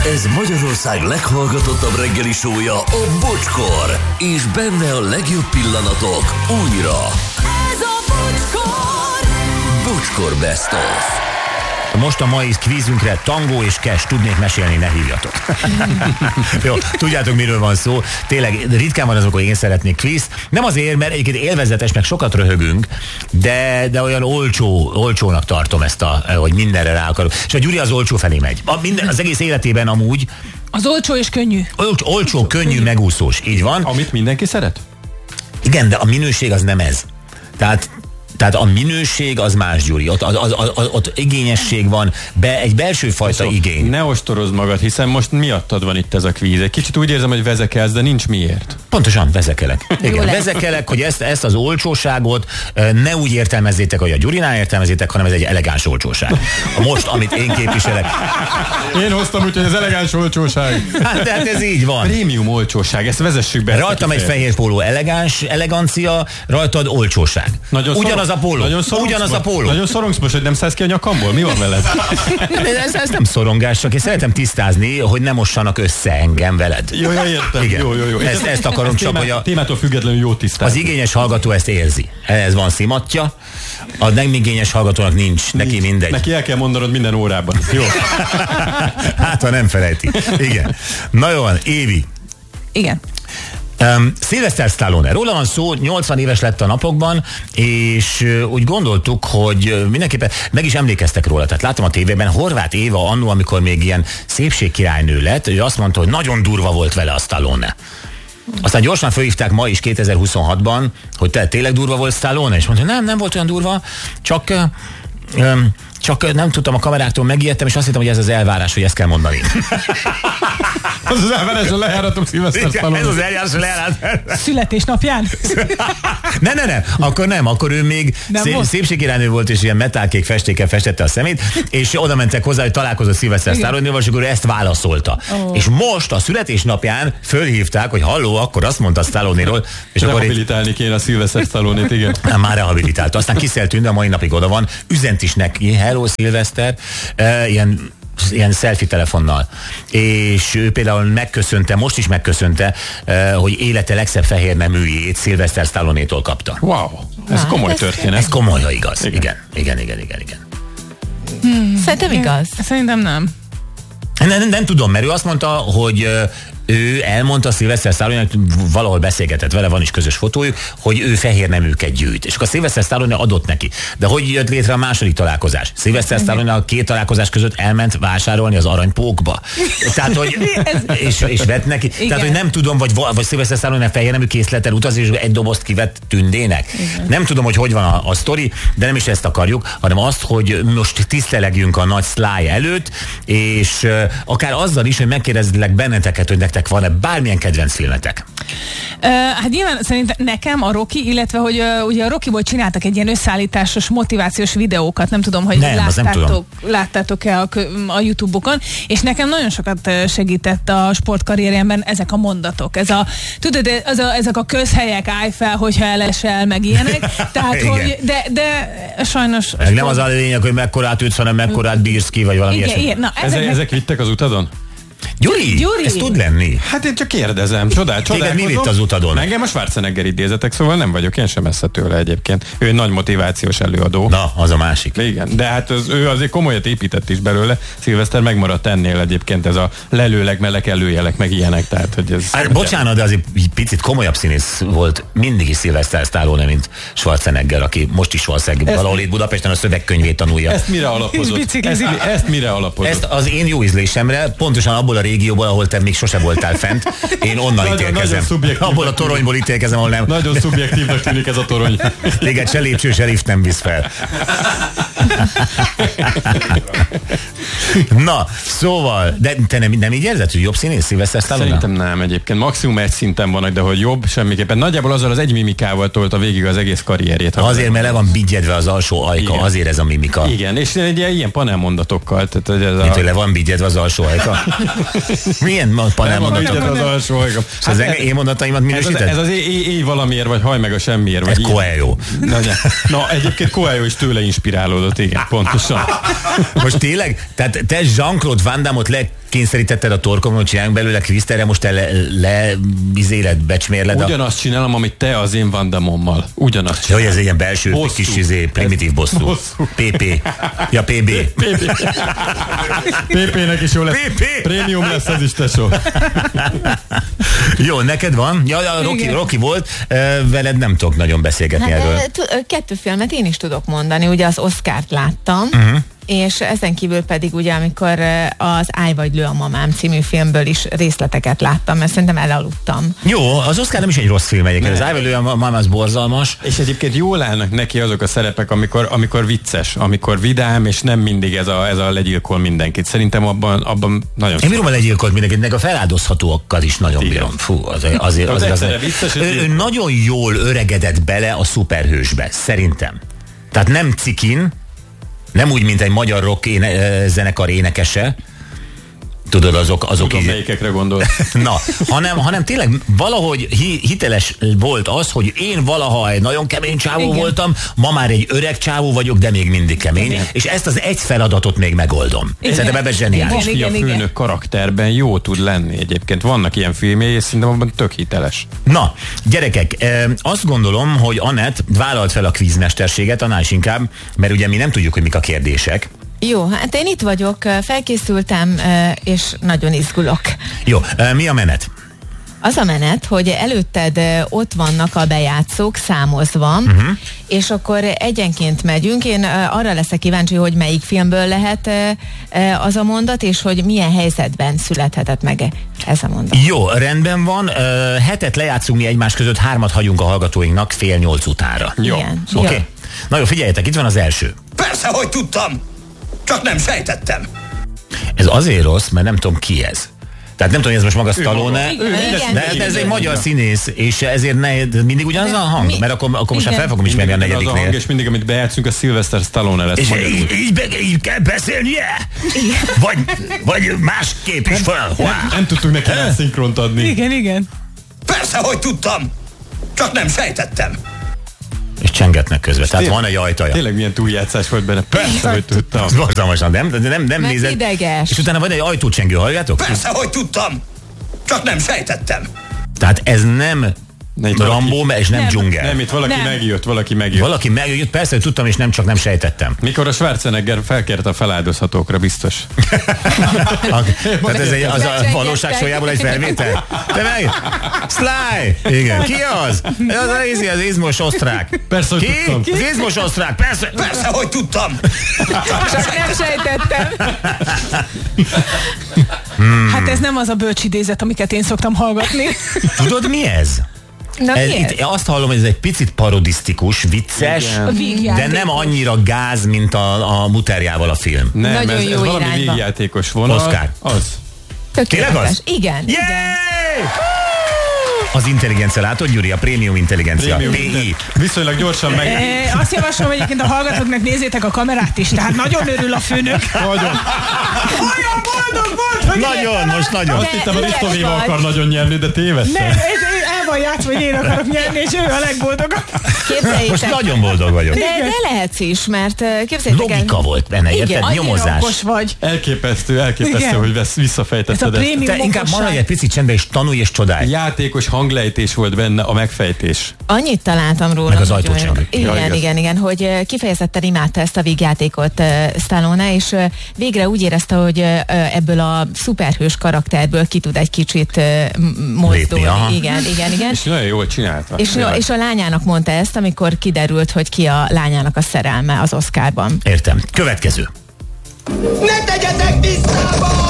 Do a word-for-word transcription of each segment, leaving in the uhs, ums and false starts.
Ez Magyarország leghallgatottabb reggeli show-ja, a Bocskor. És benne a legjobb pillanatok újra. Ez a Bocskor! Bocskor Best of. Most a mai kvízünkre tangó és cash, tudnék mesélni, ne hívjatok. Jó, tudjátok, miről van szó. Tényleg ritkán van az, amikor én szeretnék kvízt. Nem azért, mert egyébként élvezetes, meg sokat röhögünk, de, de olyan olcsó, olcsónak tartom ezt, a, hogy mindenre rá akarok. És a Gyuri az olcsó felé megy. A minden, az egész életében amúgy. Az olcsó és könnyű. Olcsó, olcsó könnyű, könnyű, megúszós. Így van. Amit mindenki szeret? Igen, de a minőség az nem ez. Tehát Tehát a minőség az más, Gyuri. Ott, az, az, az, ott igényesség van, be, egy belső fajta Szóval igény. Ne ostorozd magad, hiszen most miattad van itt ez a kvíz. Egy kicsit úgy érzem, hogy vezekelsz, de nincs miért. Pontosan, vezekelek. Igen, vezekelek, hogy ezt, ezt az olcsóságot ne úgy értelmezzétek, hogy a Gyurinál értelmezzétek, hanem ez egy elegáns olcsóság. Most, amit én képviselek. Én hoztam úgy, hogy az elegáns olcsóság. Hát, de hát ez így van. Prémium olcsóság, ezt vezessük be. Rajtam egy fehér póló elegáns, elegancia, rajtad olcsóság. Nagyon Ugyanaz a póló. Ugyanaz a póló. Nagyon szorongsz most, hogy nem szállsz ki a nyakamból? Mi van veled? ez, ez nem szorongás, csak én szeretem tisztázni, hogy ne mossanak össze engem veled. Jó, jó, értem. Igen. Jó, jó, jó. Ezt, ezt akarom csak, témá, hogy a... Témától függetlenül jó tisztázni. Az igényes hallgató ezt érzi. Ez van szimatja. A nem igényes hallgatónak nincs. Neki mindegy. Neki el kell mondanod minden órában. Jó. Hát, ha nem felejti. Igen. Na jó van, Évi. Igen. Um, Sylvester Stallone, róla van szó, nyolcvan éves lett a napokban, és uh, úgy gondoltuk, hogy uh, mindenképpen meg is emlékeztek róla. Tehát láttam a tévében, Horváth Éva annó, amikor még ilyen szépségkirálynő lett, ő azt mondta, hogy nagyon durva volt vele a Stallone. Aztán gyorsan fölhívták ma is kétezer-huszonhatban, hogy te tényleg durva volt Stallone, és mondta, hogy nem, nem volt olyan durva, csak... Uh, um, Csak nem tudtam, a kameráktól megijedtem, és azt hittem, hogy ez az elvárás, hogy ezt kell mondani. Az az elvárás, a lejáratom Sylvester Stallone. Ez az eljárás, a lejárat. Születésnapján? Ne, ne, ne, akkor nem, akkor ő még szép, szépségkirálynő volt, és ilyen metálkék festékkel festette a szemét, és oda mentek hozzá, hogy találkozott Sylvester Stallone-néval, és akkor ő ezt válaszolta. Oh. És most a születésnapján fölhívták, hogy halló, akkor azt mondta Stallone-ról, és akkor rehabilitálni itt... kéne a Sylvester Stallone-t, igen. Már rehabilitált. Aztán Kissel Tünde, a mai napig oda van, üzent is neki, hello Sylvester, uh, ilyen ilyen selfie telefonnal. És ő például megköszönte, most is megköszönte, uh, hogy élete legszebb fehér neműjét Sylvester Stallone-tól kapta. Wow, ez Na, komoly történet. Ez komoly, ha igaz. Igen, igen, igen, igen, igen. Hmm. Szerintem igaz. Szerintem nem. Nem, nem, nem tudom, mert ő azt mondta, hogy uh, ő elmondta Sylvester Stallone, valahol beszélgetett vele, van is közös fotójuk, hogy ő fehér neműket gyűjt. És akkor Sylvester Stallone adott neki. De hogy jött létre a második találkozás? Sylvester Stallone a két találkozás között elment vásárolni az aranypókba. Tehát, hogy és, és vett neki. Igen. Tehát, hogy nem tudom, vagy, vagy Sylvester Stallone fehér nemű készlettel utazik, és egy dobozt kivett Tündének. Igen. Nem tudom, hogy hogy van a, a sztori, de nem is ezt akarjuk, hanem azt, hogy most tisztelegjünk a nagy Sly előtt, és uh, akár azzal is, hogy megkérdezlek benneteket, hogy nektek van-e bármilyen kedvenc filmetek? Uh, hát nyilván szerintem nekem a Rocky, illetve hogy uh, ugye a Rockyból csináltak egy ilyen összeállításos, motivációs videókat, nem tudom, hogy nem, láttátok, láttátok-e a, a YouTube-okon, és nekem nagyon sokat segített a sportkarrieremben ezek a mondatok. Ez a, tudod, ez a, ezek a közhelyek, állj fel, hogyha elesel, meg ilyenek. Tehát, hogy, de, de sajnos... Meg nem az a lényeg, hogy mekkorát ütsz, hanem mekkorát bírsz ki, vagy valami ilyesmi. Ezek, ezek vittek az utadon? Gyuri, Gyuri, ez tud lenni. Hát én csak kérdezem, csodál, csodálkozom. Téged mi vitt az utadon? Engem a Schwarzenegger idézetek, szóval nem vagyok én sem messze tőle egyébként. Ő egy nagy motivációs előadó. Na, az a másik. Igen, de hát az, ő azért komolyat épített is belőle. Sylvester megmaradt ennél egyébként ez a lelőleg, meleg előjelek, meg ilyenek. Tehát, hogy ez hát, bocsánat, de azért picit komolyabb színész volt mindig is Sylvester Stallone, mint Schwarzenegger, aki most is Schwarzenegger valahol itt Budapesten a szövegkönyvét tanulja. Ezt mire alapozott? Ezt, ezt mire alapozott? Ezt az én jó ízlésemre, pontosan abból a régióból, ahol te még sose voltál fent, én onnan nagyon, ítélkezem. Nagyon abból a toronyból ítélkezem, ahol nem. Nagyon szubjektívnak tűnik ez a torony. Téged se lépcső, se lift nem visz fel. Na, szóval, de te nem, nem így érzed, hogy jobb színész Sylvester Stallone? Szerintem nem egyébként. Maximum egy szinten vannak, de hogy jobb, semmiképpen. Nagyjából azzal az egy mimikával tolta végig az egész karrierjét. Azért, mert le van bigyedve az alsó ajka, igen. Azért ez a mimika. Igen, és egy ilyen panelmondatokkal. Tehát, ez a... Mint, hogy le van bigyedve az alsó ajka? Milyen panelmondatok? Az alsó ajka. Hát ez én mondataimat minősíted? Ez az éj valamiért, vagy haj meg a semmiért. Ez Coelho. Na, na, egyébként Coelho is tőle inspirálódott, igen, pontosan. Most tényleg? Tehát te Jean-Claude Van Damme-ot le kényszerítetted a torkomon, csináljunk belőle kvízt, erre most te le, le izélet, becsmérled. Ugyanazt csinálom, amit te az én Van Damme-ommal. Ugyanazt Hogy ez egy ilyen belső bosszú. kis izé, primitív bosszú. Bosszú. pé pé. Ja, pé bé. pé pének is jó lesz. pé pé. Prémium lesz az is, tesó. Jó, neked van? Ja, ja Rocky, Rocky volt, veled nem tudok nagyon beszélgetni Hát, erről. t- kettő filmet én is tudok mondani, ugye az Oscart láttam, uh-huh. és ezen kívül pedig ugye, amikor az Állj vagy lő a mamám című filmből is részleteket láttam, mert szerintem elaludtam. Jó, az Oscar nem is egy rossz film egyébként, az Állj vagy lő a mamám az borzalmas. És egyébként jól állnak neki azok a szerepek, amikor, amikor vicces, amikor vidám, és nem mindig ez a, ez a legyilkol mindenkit. Szerintem abban, abban nagyon... Én bírom a legyilkolt mindenkit, meg a feláldozhatóakkal is nagyon Igen. bírom. Fú, azért, azért, azért, azért vicces, ő, ő hogy- nagyon jól öregedett bele a szuperhősbe, szerintem. Tehát nem cikin, nem úgy, mint egy magyar rock éne, zenekar énekese, tudod, azok, azok Tudom, így, melyikekre gondol. na, hanem, hanem tényleg valahogy hi, hiteles volt az, hogy én valaha egy nagyon kemény csávó Igen. voltam, ma már egy öreg csávó vagyok, de még mindig kemény, Igen. és ezt az egy feladatot még megoldom. Igen. Szerintem ebben zseniális. Igen. Ki a főnök karakterben jó tud lenni egyébként. Vannak ilyen filmjei, és szerintem abban tök hiteles. Na, gyerekek, e, azt gondolom, hogy Anett vállalt fel a kvízmesterséget, annál is inkább, mert ugye mi nem tudjuk, hogy mik a kérdések. Jó, hát én itt vagyok, felkészültem, és nagyon izgulok. Jó, e, mi a menet? Az a menet, hogy előtted ö, ott vannak a bejátszók számozva, uh-huh. és akkor egyenként megyünk. Én ö, arra leszek kíváncsi, hogy melyik filmből lehet ö, ö, az a mondat, és hogy milyen helyzetben születhetett meg ez a mondat. Jó, rendben van. E, hetet lejátszunk mi egymás között, hármat hagyunk a hallgatóinknak fél nyolc utára. Jó. Igen. Oké? Jó. Okay? Na jó, figyeljetek, itt van az első. Persze, hogy tudtam! Csak nem sejtettem. Ez azért rossz, mert nem tudom ki ez. Tehát nem tudom, hogy ez most maga Stallone, Igen, igen, de, de ez egy magyar színész, és ezért ne, de mindig ugyanaz a hang, mi- mert akkor, akkor most már Igen. fel fogom ismerni a Mindig az a hang, negyediknél. és mindig, amit bejátszunk, a Sylvester Stallone lesz. És magyarul. így, így, be, így kell beszélnie? Vagy, vagy másképp is fel? Wow. Nem tudtuk neki rá szinkront adni. Igen, igen. Persze, hogy tudtam! Csak nem sejtettem. És csengetnek közben, tehát Tényleg- van egy ajtaja. Tényleg milyen túljátszás volt benne. Persze, hogy tudtam. Az borzalmasan, nem? De nem, nem Mert nézed. ideges. És utána van egy ajtócsengő, halljátok? Persze, hogy tudtam! Csak nem sejtettem. Tehát ez nem Ne, itt Rambó, valaki- és nem, Nem. dzsungel. Nem, itt valaki Nem. megjött, valaki megjött. Valaki megjött, persze, hogy tudtam, és nem csak nem sejtettem. Mikor a Schwarzenegger felkért a feláldozhatókra, biztos. A, tehát ez egy, az a valóság sójából egy felvétel. Te meg? Sly! Igen. Ki az? Az az, izé, az izmos osztrák. Persze, hogy Ki? tudtam. Az izmos osztrák, persze. Persze, hogy tudtam. Csak nem sejtettem. Hát ez nem az a bölcsidézet, amiket én szoktam hallgatni. Tudod, mi ez? Na Ez, mi ez? itt azt hallom, hogy ez egy picit parodisztikus, vicces, Igen. A de vígjáték. nem annyira gáz, mint a, a muterjával a film. Nem, Nagyon ez, ez jó valami irányba. végjátékos vonal. Oscar. Az. Tökéletes. Tényleg az? Igen, igen. Yay! Az intelligencia, látod, Gyuri? A prémium intelligencia. Prémium pé i. Viszonylag gyorsan meg... E, azt javaslom egyébként a hallgatóknak, nézzétek a kamerát is, tehát nagyon örül a főnök. Nagyon. Olyan boldog volt, hogy Nagyon, most nagyon. Azt hittem, a ügyes Ristovéva vagy. akar nagyon nyerni, de nem, tévedtem. ez, el van játszva, hogy én akarok nyerni, és ő a legboldogabb. Képzeljétek. Most nagyon boldog vagyok. De, de lehetsz is, mert uh, képzeljétek el. Logika volt benne, Igen, érted? annyira Nyomozás. Okos vagy. Elképesztő, elképesztő, Igen. hogy vesz, Ez a visszafejtetted ezt. prémium Te inkább okosság. maradj egy picit csendben, és tanulj és csodálj. Játékos hanglejtés volt benne, a megfejtés. Annyit találtam róla. Meg az nagyon ajtócsengő. jó. Igen, Ja, igaz. igen, igen, hogy uh, kifejezetten imádta ezt a vígjátékot uh, Stallone, és uh, végre úgy érezte, hogy uh, ebből a szuperhős karakterből ki tud egy kicsit uh, m- mozdulni. aha. Igen, igen, igen. És nagyon jól csinálta. És, Jaj. és a lányának mondta ezt, amikor kiderült, hogy ki a lányának a szerelme az Oscarban. Értem. Következő. Ne tegyetek vissza!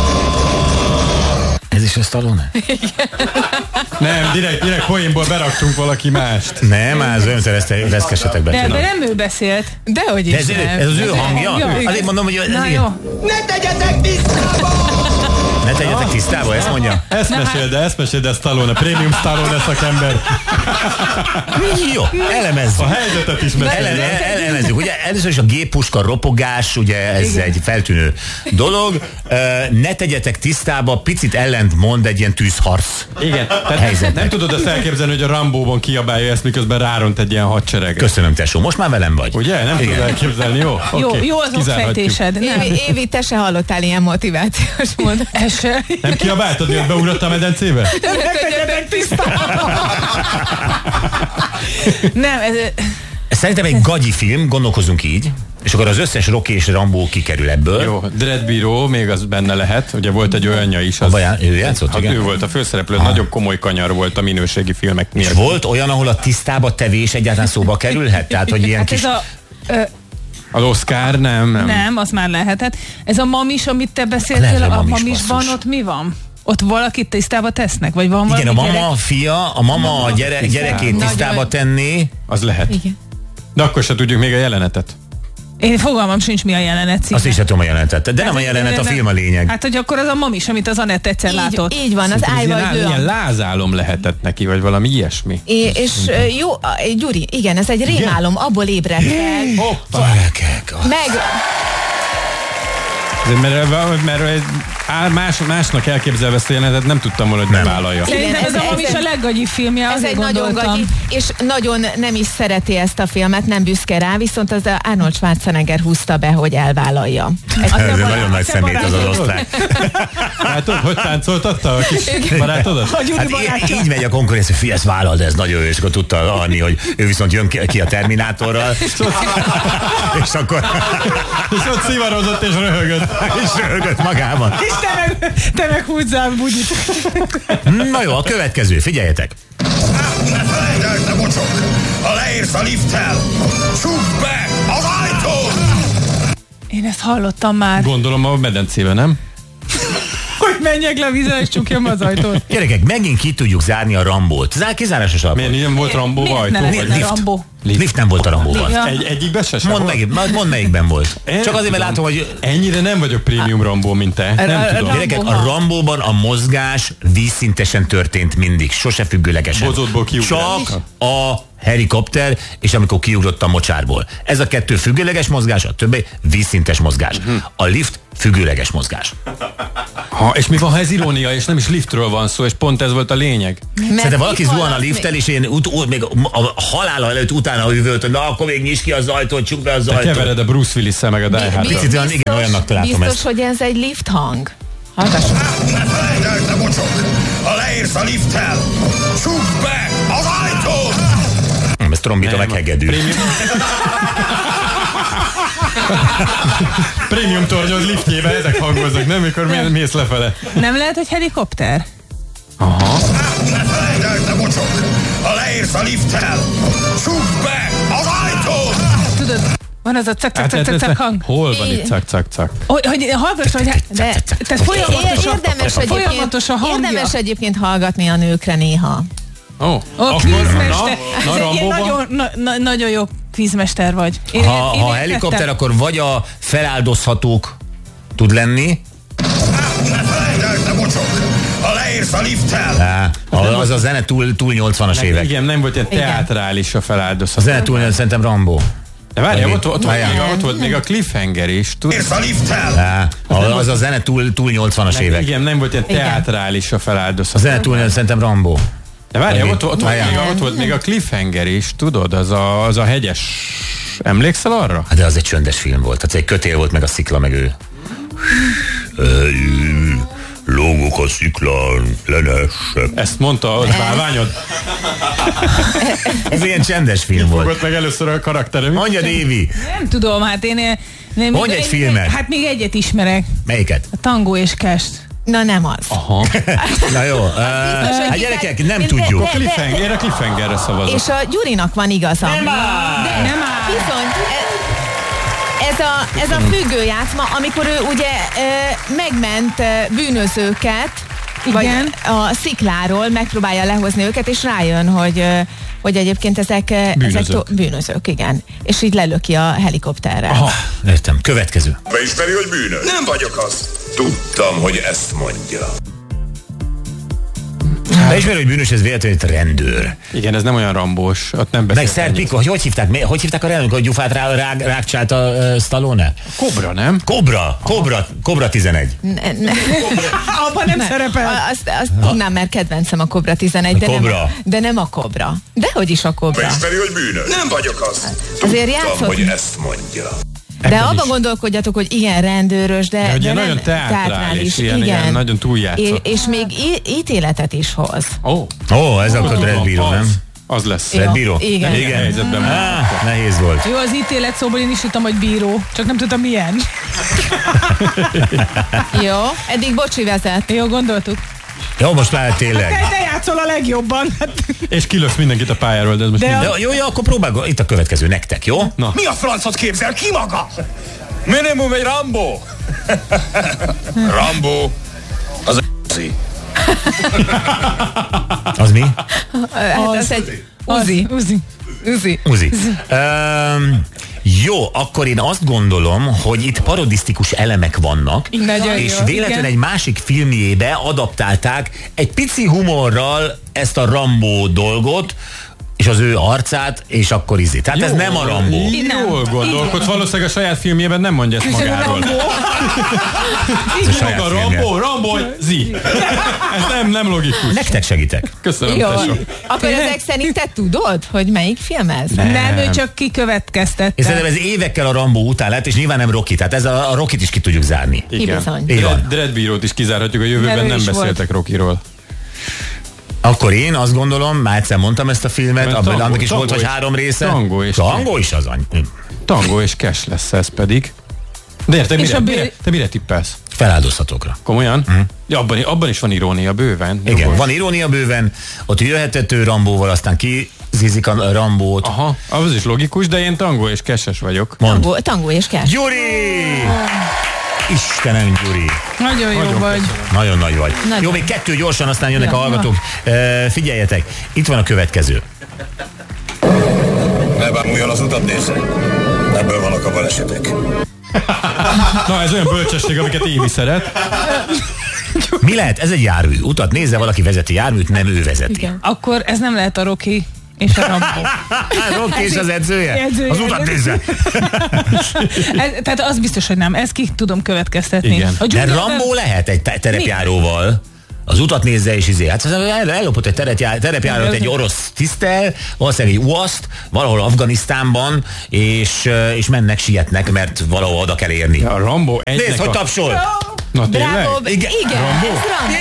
Ez is a Stallone? Nem, direkt, direkt poénból beraktunk valaki mást. Nem, az ön reszkesetek be. De ebben tőlem. nem ő beszélt. Dehogy De is ez, nem. ez az ő hangja? hangja, igen. Azért mondom, hogy Na jó. Ne tegyetek vissza! ne tegyetek tisztába, ezt mondja. Ezt mesél, de ezt mesél, de Stallone, Prémium Stallone szakember. Jó, elemezzük. A helyzetet is mesél. Ele, elemezzük. Ugye először is a géppuska ropogás, ugye ez igen. egy feltűnő dolog. Ne tegyetek tisztába, picit ellent mond egy ilyen tűzharc. Igen, tehát nem tudod azt elképzelni, hogy a Rambóban kiabálja ezt, miközben ráront egy ilyen hadsereget. Köszönöm, tesó, most már velem vagy. Ugye? Nem tudod elképzelni, jó? Jó, okay. jó az okfejtésed. Évi, Évi, te se hallottál ilyen motivációs módon. Nem kiabáltad, hogy beugrott a medencébe? Nem tegyetek tisztába. Nem, ez... Szerintem egy gagyi film, gondolkozunk így, és akkor az összes Rocky és Rambo kikerül ebből. Jó, Dread Bíró még az benne lehet, ugye volt egy olyanja is. Az, Baján, ő játszott, hát, igen? Ő volt a főszereplő, nagyobb komoly kanyar volt a minőségi filmek miatt. És volt olyan, ahol a tisztába tevés egyáltalán szóba kerülhet? Tehát, hogy ilyen hát kis... ez a, ö, az Oscar nem, nem. Nem, az már lehetett. Ez a mamis, amit te beszéltél, a, a mamis, mamisban ott mi van? Ott valakit tisztába tesznek? Vagy van igen, a mama, gyerek? fia, a mama a gyere, gyerekét tisztába tenni. Az lehet. Igen. De akkor se tudjuk még a jelenetet. Én fogalmam sincs, mi a jelenet címe. Azt is tudom a jelenetet, de hát nem a jelenet, a nem, film a lényeg. Hát, hogy akkor az a mamis, amit az Anett egyszer így, látott. Így van, az állj vagy lő. Ilyen lázálom lehetett neki, vagy valami ilyesmi. É, és jó, Gyuri, igen, ez egy rémálom, abból ébredt fel. Hoppá, Meg... Mert, mert, mert más, másnak elképzelve ezt a jelenetet nem tudtam volna, hogy bevállalja. Szerintem ez, ez a mamis a leggagyi filmje, ez egy nagyon gagyi, és nagyon nem is szereti ezt a filmet, nem büszke rá, viszont az Arnold Schwarzenegger húzta be, hogy elvállalja. Ez nagyon nagy szemét az az osztrák. Látod, hogy táncoltatta a kis barátodat? Hát így, így megy a konkurencia, hogy ezt vállal, de ez nagyon jó, és akkor tudta Anni, hogy ő viszont jön ki a Terminátorral. És akkor... És ott szivarozott és röhögött. És röhögött magában. És te meg, te meg húzzál bugyit. Na jó, a következő, figyeljetek. Ne felejtsd el, te bocsok! Ha leérsz a lifttel, csukd be az ajtót! Én ezt hallottam már. Gondolom a medencébe, nem? Hogy menjek le a vízre, és csukjam az ajtót. Gyerekek, megint ki tudjuk zárni a Rambót. Zár kizárásos alapon. Miért nem volt Rambóba ajtó? Ne Lift. Rambó. Lift. Lift nem volt a Rambóban. Ja. Egy, egyikben se sem Mondd, meg, mondd melyikben volt. Én Csak azért, mert látom, hogy... Ennyire nem vagyok prémium Rambó, mint te. Nem tudom. Gyerekek, a Rambóban a mozgás vízszintesen történt mindig. Sose függőlegesen. Bozótból kiugrálni. Csak a helikopter, és amikor kiugrott a mocsárból. Ez a kettő függőleges mozgás, a többi vízszintes mozgás. A lift függőleges mozgás. Ha, és mi van, ha ez irónia, és nem is liftről van szó, és pont ez volt a lényeg? Szerintem valaki zuhan a lifttel, és én ut- ut- még a halála előtt utána üvölt, hogy na, akkor még nyisd ki az ajtót, csukd be az Te ajtót. kevered a Bruce Willis-szel meg a Die Hard-t. Picit olyan, igen, olyannak találtam biztos, ezt. hogy ez egy lift hang. Hallgassuk. Ne felejtsd el, te bocsok! Ha leérsz a lifttel, csukd be az ajtót! Nem, ez trombita meghegedű. Prémium... Prémium tornyod liftjébe ezek hangoznak, nem? Mikor mész, mész lefele. Nem lehet, hogy helikopter? Aha. Ne felejtsd el, te bocsok! Ha leérsz a lifttel, csukd be az ajtót! Tudod, van az a cak cak Hát, cak cak hang. hol van itt cak cak cak? Hogy, hogy hallgass, hogy de, tehát folyamatos a, Érdemes folyamatos a egyébként, hangja. érdemes egyébként hallgatni a nőkre néha. Ó, oh, Ó, akkor kvízmester. na, na, Ez egy ilyen Rambóban? nagyon, na, na, nagyon jó kvízmester vagy. Én, Ha, én ha értettem. helikopter, akkor vagy a feláldozhatók tud lenni, Ne felejtsd el, te bocsok! Ha leérsz a lifttel, Á, az a zene túl, túl nyolcvanas évek. Igen, nem volt ilyen teátrális a A feláldozható. zene túl, szerintem Rambó. De várjál, ott, ott, volt Várjál. még, ott volt még a cliffhanger is. Tud? érsz a lifttel, Á, az a zene túl, túl nyolcvanas évek. Igen, nem volt ilyen teátrális a A feláldozható. zene túl, szerintem Rambó. De várjál, ott, ott, volt Várjál. még, ott volt még a cliffhanger is, tudod, az a, az a hegyes. Emlékszel arra? Hát de az egy csöndes film volt. Tehát egy kötél volt, meg a szikla, meg ő. Lógok a sziklán, lenessek. Ezt mondta a bálványod? Ez ilyen csendes film volt. Fogott meg először a karakterem. Mondja, Dévi, Nem tudom, hát én... Nem, Mondj egy filmet. Hát még egyet ismerek. melyiket? A Tangó és Kest. Na nem az. Aha. Na jó, uh, hogy hát gyerekek, nem de- tudjuk. de- Cliffhanger, én a cliffhangerre szavazok. És a Gyurinak van igaza. Nem áll! De, Nem áll. Bizony. e- Ez a, ez a függőjátszma, amikor ő ugye e, megment e, bűnözőket, Igen. vagy a szikláról megpróbálja lehozni őket, és rájön, hogy, e, hogy egyébként ezek bűnözők, ezek to- bűnözők igen. És így lelöki a helikopterrel. Aha, értem. Következő. Beismeri, hogy bűnös? Nem vagyok az. Tudtam, hogy ezt mondja. Beismeri, hogy bűnös, ez véletlenül egy rendőr. Igen, ez nem olyan rambós, ott nem Meg beszélt. Szerpiko, hogy, hogy hívták, hogy hívták a rendőrt, hogy gyufát rá, rá, rákcsált a uh, Stallone? Kobra, nem? Kobra, Kobra, Kobra tizenegy. Ne, ne. Abban nem Ne. szerepel. A- Azt, azt tudnám, mert kedvencem a Kobra tizenegy, de, Kobra. Nem, de nem a Kobra. Dehogy is a Kobra. Beismeri, hogy bűnös? Nem vagyok az. Azért Tudtam, játszott- hogy ezt mondja. De abban gondolkodjatok, hogy igen, rendőrös, de, De hogy de ilyen nem nagyon teátrális, ilyen- igen. ilyen nagyon túljátszott. És, és még í- ítéletet is hoz. Ó, oh, Ó, ez akkor Red Bíró, nem? az lesz. Jó. Red Bíró? Igen. Igen. Helyzetben van. Ah, nehéz volt. Jó, az ítélet szóból én is tudtam, hogy bíró, csak nem tudtam milyen. Jó, eddig Bocsi vezet. Jó, gondoltuk. Jó, most már tényleg. Te, te játszol a legjobban. Hát, És kilöksz mindenkit a pályáról, de ez most De minden. De, jó, jó, akkor próbálj, itt a következő nektek, jó? Na. Mi a francot képzel ki maga? Minimum egy Rambo. Rambo. Az a***i. Az mi? Hát az, az egy Uzi. Uzi. Uzi. Uzi. Um, jó, akkor én azt gondolom, hogy itt parodisztikus elemek vannak, Nagyon és jó, véletlenül igen. egy másik filmjébe adaptálták egy pici humorral ezt a Rambo dolgot, és az ő arcát, és akkor izé. Tehát ez nem a Rambo. Jól gondolkodsz, valószínűleg a saját filmjében nem mondja ezt magáról. Ez a saját A filmje. Rambo, Rambo, zi. Ez nem, nem logikus. Nektek segítek. Köszönöm, Jó. tesó. Akkor ezek szerint te tudod, hogy melyik film ez? Nem, nem, ő csak kikövetkeztette. És szerintem ez évekkel a Rambo után lett, és nyilván nem Rocky. Tehát ez a, a Rockit is ki tudjuk zárni. Igen. bizony. Így van. Dread Bírót is kizárhatjuk, a jövőben Mert ő nem is beszéltek Rockyról. Akkor én azt gondolom, már egyszer mondtam ezt a filmet, Mert abban Tango- annak is Tango volt, hogy és- három része. Tango és- Tango is az any. Tango és Cash lesz ez pedig. De érted, És mire, a bő- mire, te mire tippelsz? Feláldozhatókra. Komolyan? Ja, abban, abban is van irónia bőven. Igen, Jogos. van irónia bőven, ott jöhetett ő Rambóval, aztán kizizik a Rambót. Aha, az is logikus, de én Tango és Cash-es vagyok. Mond. Tango, tango és Cash. Gyuri! Istenem, Gyuri. Nagyon jó Nagyon vagy. Nagyon nagy vagy. Nagyon. Jó, még kettő gyorsan, aztán jönnek Ja. a hallgatók. E, figyeljetek, itt van a következő. Ne bámuljon az utat nézze. Ebből vannak a balesetek. Na, ez olyan bölcsesség, amiket Évi szeret. Mi lehet? Ez egy jármű. Utat nézze, valaki vezeti járműt, nem ő vezeti. Igen. Akkor ez nem lehet a Rocky és a Rambo. Rocky és az edzője? Edzője, Az utat igen. nézze. Ez, tehát az biztos, hogy nem. Ezt ki tudom következtetni. Igen. A De Junior- Rambó lehet egy te- terepjáróval. Az utat nézze és izé. Hát el- ellopott egy terepjá- terepjárót egy orosz tisztel, valószínűleg egy uaszt, valahol Afganisztánban, és, és mennek, sietnek, mert valahol oda kell érni. A Rambo egynek Nézd, hogy a... tapsol! Na tényleg? Bravo, igen, igen, Rambo? ez Rambo.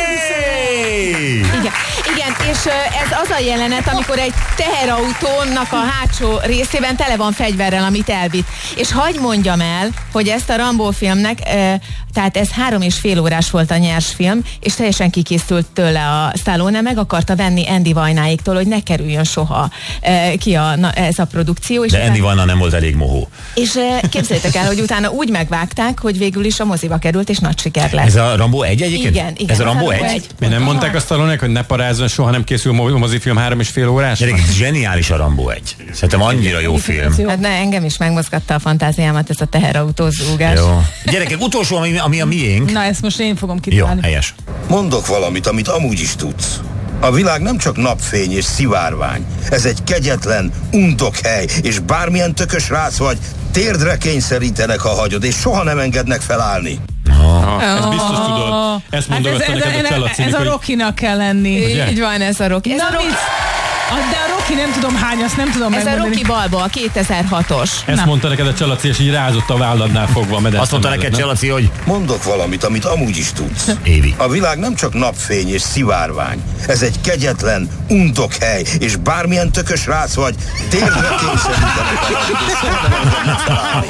Yay! Igen, igen, és ö, ez az a jelenet, amikor egy teherautónak a hátsó részében tele van fegyverrel, amit elvitt. És hagy mondjam el, hogy ezt a Rambo filmnek, ö, tehát ez három és fél órás volt a nyers film, és teljesen kikészült tőle a Stallone, meg akarta venni Andy Vajnáiktól, hogy ne kerüljön soha ö, ki a, na, ez a produkció. És De utána- Andy Vajna nem volt elég mohó. És ö, képzeljétek el, hogy utána úgy megvágták, hogy végül is a moziba került, és nagy siker lett. Ez a Rambo egy egyébként? Igen, igen. Ez a Rambo egy? Mi nem mondták a Stallone-nek, hogy ne parázzon, soha nem készül mo- mozifilm három és fél órás? Gyerekek, zseniális a Rambo egy. Szerintem annyira jó film. Hát ne, engem is megmozgatta a fantáziámat ez a teherautós-zúgás. Jó. Gyerekek, utolsó, ami, ami a miénk. Na, ezt most én fogom Jó, kitalálni. helyes. Mondok valamit, amit amúgy is tudsz. A világ nem csak napfény és szivárvány. Ez egy kegyetlen, undok hely, és bármilyen tökös rác vagy, térdre kényszerítenek, ha hagyod, és soha nem engednek felállni. Ha, ezt biztos tudod. Ezt Hát mondom, ez, ezt ez, neked a ez, Csalaci, ez a hogy Rockynak kell lenni. Ugye? Így van, ez a Rocky. Ez Na, a Rocky, mit? A, de a Rocky nem tudom hány, azt nem tudom ez a megmondani. Rocky Balboa, kétezer-hatos. ezt Na. mondta neked a Csalaci, és így rázott a válladnál fogva a medence Azt mondta mellett, neked nem? Csalaci, hogy Mondok valamit, amit amúgy is tudsz. Évi. A világ nem csak napfény és szivárvány. Ez egy kegyetlen, undok hely, és bármilyen tökös rác vagy, térdre kényszerítenek, ha hagyod, és soha nem engednek felállni.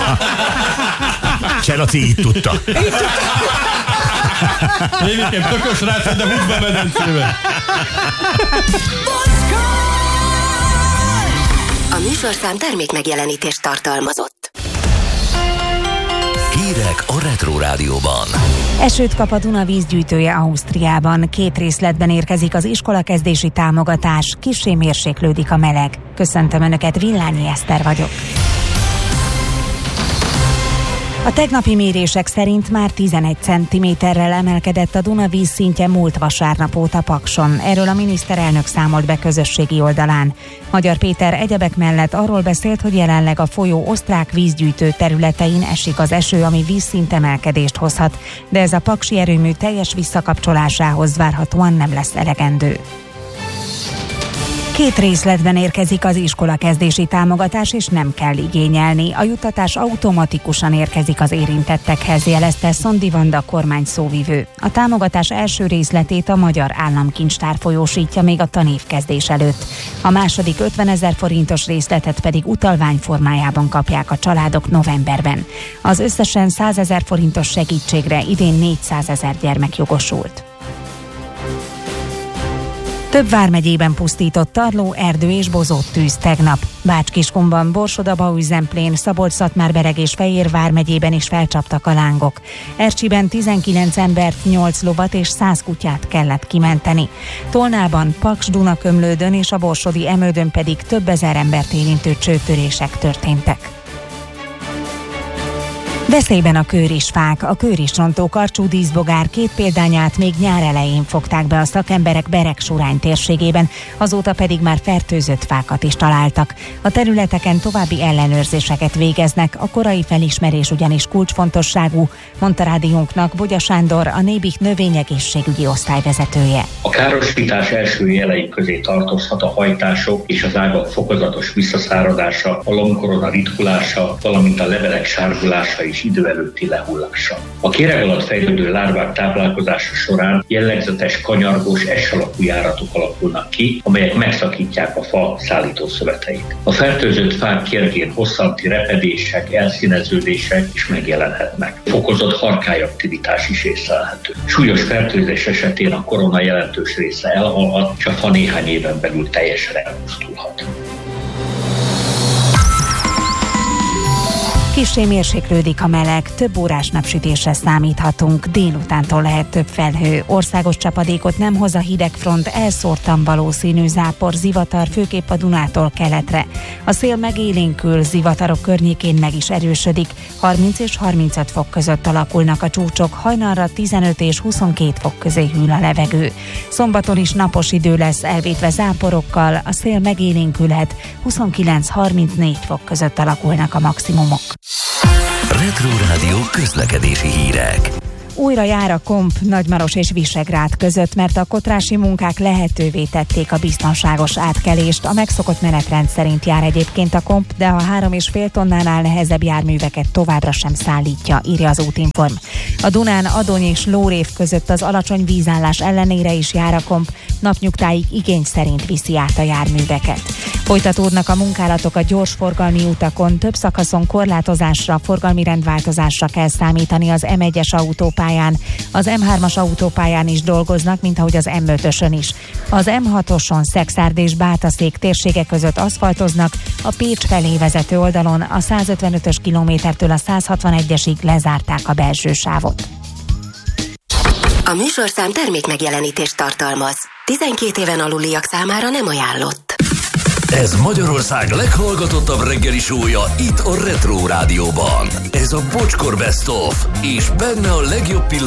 Csalaci így tudta. Évikem, tökös rác, de húzd be a medencébe. A műsorszám termék megjelenítést tartalmazott. Hírek a Retro Rádióban. Esőt kap a Duna vízgyűjtője Ausztriában. Két részletben érkezik az iskolakezdési támogatás, kissé mérséklődik a meleg. Köszöntöm Önöket, Villányi Eszter vagyok. A tegnapi mérések szerint már tizenegy centiméterrel emelkedett a Duna vízszintje múlt vasárnap óta Pakson. Erről a miniszterelnök számolt be közösségi oldalán. Magyar Péter egyebek mellett arról beszélt, hogy jelenleg a folyó osztrák vízgyűjtő területein esik az eső, ami vízszintemelkedést hozhat, de ez a paksi erőmű teljes visszakapcsolásához várhatóan nem lesz elegendő. Két részletben érkezik az iskolakezdési támogatás, és nem kell igényelni. A juttatás automatikusan érkezik az érintettekhez, jelezte Szondi Vanda kormány szóvivő. A támogatás első részletét a Magyar Államkincstár folyósítja még a tanévkezdés előtt. A második ötvenezer forintos részletet pedig utalvány formájában kapják a családok novemberben. Az összesen százezer forintos segítségre idén négyszázezer gyermek jogosult. Több vármegyében pusztított tarló, erdő és bozott tűz tegnap. Bács-Kiskunban, Borsod-Abaúj-Zemplén, Szabolcs-Szatmár-Bereg és Fejér vármegyében is felcsaptak a lángok. Ercsiben tizenkilenc embert, nyolc lovat és száz kutyát kellett kimenteni. Tolnában, Paks-Dunakömlődön és a borsodi Emődön pedig több ezer embert érintő csőtörések történtek. Veszélyben a kőrisfák. A kőrisrontó karcsú díszbogár két példányát még nyár elején fogták be a szakemberek Beregsurány térségében, azóta pedig már fertőzött fákat is találtak. A területeken további ellenőrzéseket végeznek, a korai felismerés ugyanis kulcsfontosságú, mondta rádiónknak Bogya Sándor, a Nébik növényegészségügyi osztályvezetője. A károsítás első jelei közé tartozhat a hajtások és az ágak fokozatos visszaszáradása, a lombkorona ritkulása, valamint a levelek sárgulása és idő előtti lehullása. A kéreg alatt fejlődő lárvák táplálkozása során jellegzetes kanyargós es alakú járatok alakulnak ki, amelyek megszakítják a fa szállítószöveteit. A fertőzött fák kérgén hosszanti repedések, elszíneződések is megjelenhetnek. Fokozott harkályaktivitás is észlelhető. Súlyos fertőzés esetén a korona jelentős része elhalhat, és a fa néhány éven belül teljesen elpusztulhat. Kissé mérséklődik a meleg, több órás napsütésre számíthatunk, délutántól lehet több felhő. Országos csapadékot nem hoz a hidegfront, elszórtan valószínű zápor, zivatar, főképp a Dunától keletre. A szél megélénkül, zivatarok környékén meg is erősödik, harminc és harmincöt fok között alakulnak a csúcsok, hajnalra tizenöt és huszonkét fok közé hűl a levegő. Szombaton is napos idő lesz, elvétve záporokkal, a szél megélénkülhet, huszonkilenc-harmincnégy fok között alakulnak a maximumok. Retro Rádió közlekedési hírek. Újra jár a Komp Nagymaros és Visegrád között, mert a kotrási munkák lehetővé tették a biztonságos átkelést. A megszokott menetrend szerint jár egyébként a Komp, de a három és fél tonnánál nehezebb járműveket továbbra sem szállítja, írja az Útinform. A Dunán Adony és Lórév között az alacsony vízállás ellenére is jár a Komp, napnyugtáig igény szerint viszi át a járműveket. Folytatódnak a munkálatok a gyorsforgalmi utakon, több szakaszon korlátozásra, forgalmi rendváltozásra kell számítani az em egyes autópályán. Az em hármas autópályán is dolgoznak, mint ahogy az em ötösön is. Az em hatoson Szexárd és Bátaszék térsége között aszfaltoznak, a Pécs felé vezető oldalon a százötvenötös kilométertől a százhatvanegyesig lezárták a belső sávot. A műsorszám termék megjelenítést tartalmaz. tizenkét éven aluliak számára nem ajánlott. Ez Magyarország leghallgatottabb reggeli show-ja itt a Retro Rádióban. Ez a Bocskor Best of, és benne a legjobb pillanat.